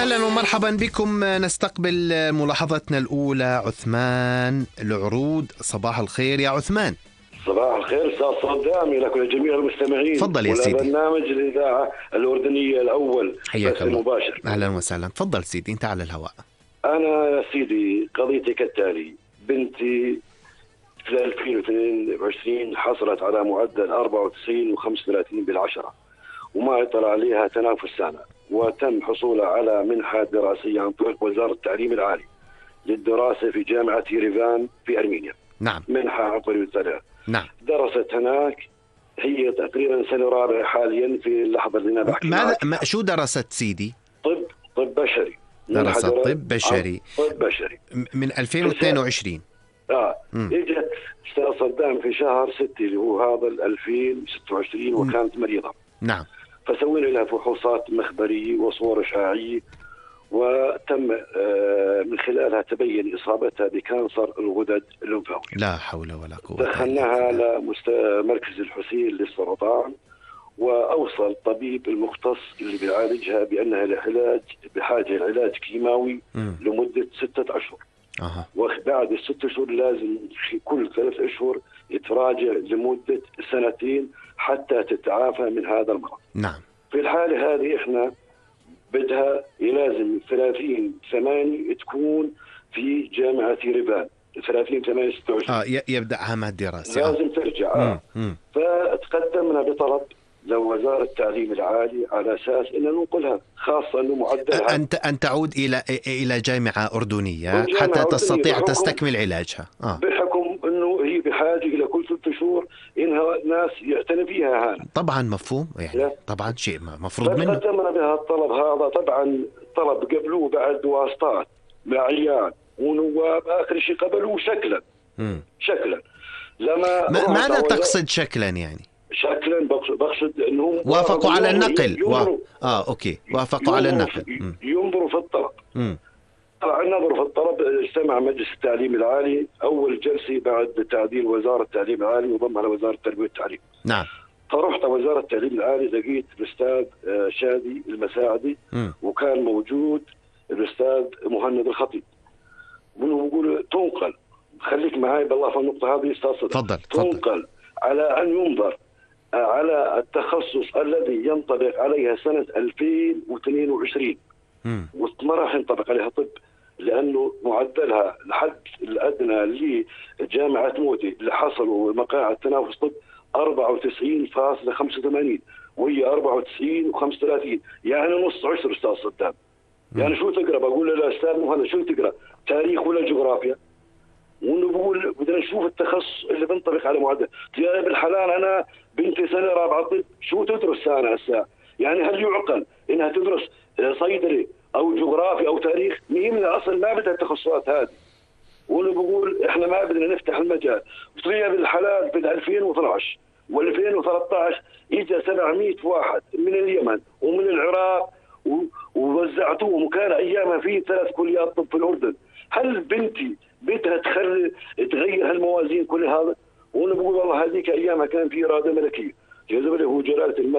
أهلا ومرحبا بكم. نستقبل ملاحظتنا الأولى عثمان العروض. صباح الخير يا عثمان. صباح الخير أستاذ صدام لكل جميع المستمعين. تفضل يا سيدي. برنامج الإذاعة الأردنية الأول حياك الله. المباشر. أهلا وسهلا. تفضل سيدي، أنت على الهواء. أنا يا سيدي قضيتي كالتالي. بنتي في 2022 حصلت على معدل 94.35 وما يطلع عليها تنافس سنة، وتم حصولها على منحة دراسية عن طريق وزارة التعليم العالي للدراسة في جامعة ييريفان في أرمينيا. نعم. منحة عن طريق الوزارة. نعم. درست هناك، هي تقريبا سنة رابعة حاليا في اللحظة اللي أنا بحكي. ماذا شو درست سيدي؟ طب بشري. درست طب بشري. طب بشري من 2022. اجت استاذ صدام في شهر 6 اللي هو هذا 2026 وكانت مريضة. نعم. فسوينا لها فحوصات مخبرية وصور إشعاعية، وتم من خلالها تبين إصابتها بكانسر الغدد الليمفاوية. لا حول ولا قوة. دخلناها لمركز الحسين للسرطان، وأوصل الطبيب المختص اللي بيعالجها بأنها بحاجة لعلاج كيماوي لمدة 6 أشهر. وبعد ال6 أشهر لازم كل 3 أشهر يتراجع لمدة 2 حتى تتعافى من هذا المرض. نعم. في الحالة هذه احنا بدها لازم 30/8 تكون في جامعة ييريفان. 30/8/26 يبدأ عام الدراسة. لازم ترجع. فتقدمنا بطلب لوزارة التعليم العالي على أساس أن ننقلها، خاصة أنه معدلها أن تعود إلى جامعة أردنية حتى تستطيع تستكمل علاجها. بحكم أنه هي بحاجة إلى كل 6 شهور إنها ناس يعتني فيها. هذا طبعا مفهوم، يعني طبعا شيء مفروض منه. قدمنا بها الطلب هذا. طبعا طلب قبلوه بعد واسطات مع عيال ونواب، آخر شيء قبلوه شكلا. لما ماذا تقصد شكلا؟ يعني شكلا بقصد انهم وافقوا على النقل. اوكي، وافقوا على النقل. ينظروا في الطلب. نظروا في الطلب. اجتمع مجلس التعليم العالي اول جلسه بعد تعديل وزاره التعليم العالي وضمها لوزاره التربيه والتعليم. نعم. فرحت وزاره التعليم العالي، لقيت الاستاذ شادي المساعدي وكان موجود الاستاذ مهند الخطيب. بيقول تنقل، خليك معي بالله في النقطه هذه استاذ. تفضل. تنقل على ان ينظر على التخصص الذي ينطبق عليها سنة 2022 وما راح ينطبق عليها طب، لأنه معدلها الحد الأدنى لجامعة موتي اللي حصلوا مقاعد تنافس طب 94.85 وهي 94.35، يعني نص عشر أستاذ صدام. يعني شو تقرأ؟ بقول له أستاذ مهند شو تقرأ؟ تاريخ ولا جغرافيا؟ ونقول بدنا نشوف التخصص اللي بنطبق على معدل. يا بالحلال أنا بنتي سنة رابعة طب، شو تدرس أنا هسه؟ يعني هل يعقل إنها تدرس صيدلة أو جغرافيا أو تاريخ؟ من الأصل ما بدها التخصصات هذه. وأنا بقول إحنا ما بدنا نفتح المجال. يا بالحلال في 2012 و2013 إجا 700 واحد من اليمن ومن العراق ووزعتوهم، وكان أيامها في 3 كليات طب في الأردن. هل بنتي بدها تغير هالموازين كل هذا؟ وانا بقول والله هذيك ايامها كان في اراده ملكيه، جذب له جلاله الملك